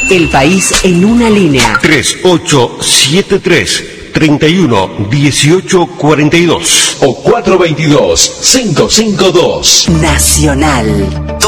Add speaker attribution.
Speaker 1: El país en una línea.
Speaker 2: 3873-311842 o 422-552.
Speaker 1: Nacional.